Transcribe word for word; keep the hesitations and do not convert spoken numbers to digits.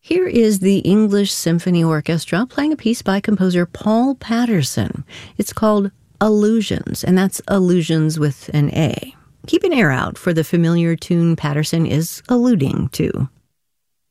Here is the English Symphony Orchestra playing a piece by composer Paul Patterson. It's called Allusions, and that's allusions with an A. Keep an ear out for the familiar tune Patterson is alluding to.